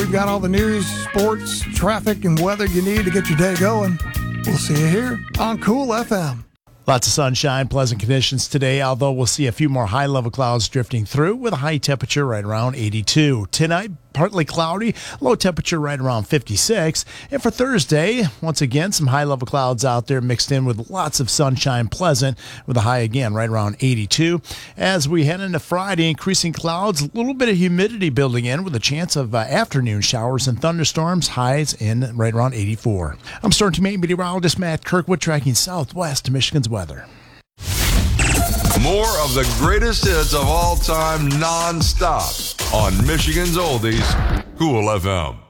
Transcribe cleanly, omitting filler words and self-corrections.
We've got all the news, sports, traffic, and weather you need to get your day going. We'll see you here on Cool FM. Lots of sunshine, pleasant conditions today, although we'll see a few more high-level clouds drifting through with a high temperature right around 82. Tonight, partly cloudy, low temperature right around 56. And for Thursday, once again, some high-level clouds out there mixed in with lots of sunshine, pleasant, with a high again right around 82. As we head into Friday, increasing clouds, a little bit of humidity building in with a chance of afternoon showers and thunderstorms, highs in right around 84. I'm Storm Team 8 meteorologist Matt Kirkwood tracking southwest to Michigan's weather. More of the greatest hits of all time non-stop on Michigan's Oldies, Cool FM.